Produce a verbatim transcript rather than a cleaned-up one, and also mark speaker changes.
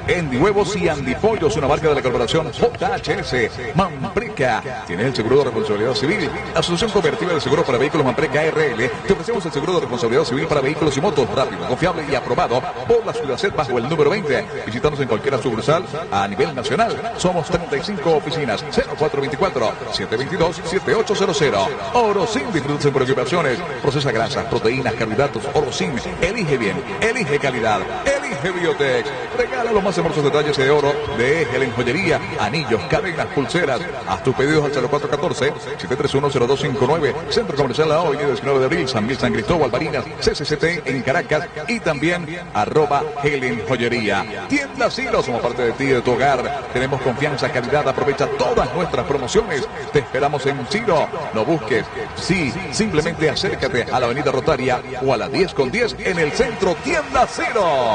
Speaker 1: en Huevos y Andipollos, una marca de la corporación J H S. Mampreca, tienes el seguro de responsabilidad civil. Asociación Cooperativa de Seguro para Vehículos Mampreca R L. Te ofrecemos el seguro de responsabilidad civil para vehículos y motos, rápido, confiable y aprobado por la Ciudad C E T bajo el número veinte. Visítanos en cualquier sucursal a nivel nacional. Somos treinta y cinco oficinas. Cero cuatro veinticuatro, setecientos veintidós, setenta y ocho cero cero. Orosin, disfruta en preocupaciones. Procesa grasas, proteínas, carbohidratos. Orosin, elige bien, elige calidad, elige Biotex. Regala los más hermosos detalles de oro de Egel en joyería, anillos, cadenas, pulseras. Haz tus pedidos al cero cuatro uno cuatro, siete tres uno, cero dos cinco nueve. Centro Comercial La Hoy, diecinueve de abril, San Miguel, San Cristóbal, Barinas, C C C T en Caracas y también arroba Helen Joyería. Tienda Silo, somos parte de ti y de tu hogar. Tenemos confianza, calidad, aprovecha todas nuestras promociones. Te esperamos en Silo. No busques, sí, simplemente acércate a la Avenida Rotaria o a la diez con diez en el centro. Tienda Silo.